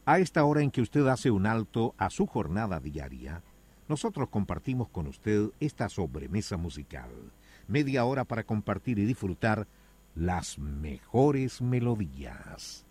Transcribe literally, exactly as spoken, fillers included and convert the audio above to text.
A esta hora en que usted hace un alto a su jornada diaria, nosotros compartimos con usted esta sobremesa musical. Media hora para compartir y disfrutar las mejores melodías.